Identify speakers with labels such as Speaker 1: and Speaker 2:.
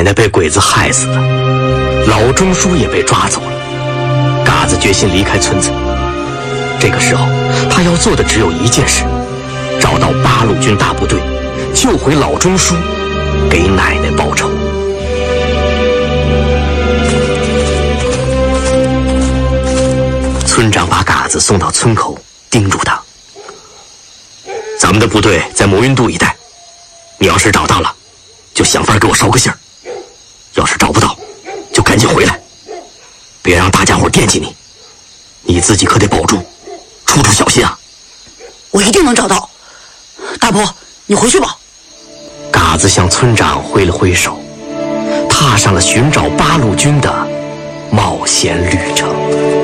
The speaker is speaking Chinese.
Speaker 1: 奶奶被鬼子害死了，老钟叔也被抓走了。嘎子决心离开村子。这个时候，他要做的只有一件事：找到八路军大部队，救回老钟叔，给奶奶报仇。村长把嘎子送到村口，叮嘱他：咱们的部队在魔云渡一带，你要是找到了，就想法给我捎个信儿；要是找不到，就赶紧回来，别让大家伙惦记你。你自己可得保重，处处小心啊！
Speaker 2: 我一定能找到。大伯，你回去吧。
Speaker 1: 嘎子向村长挥了挥手，踏上了寻找八路军的冒险旅程。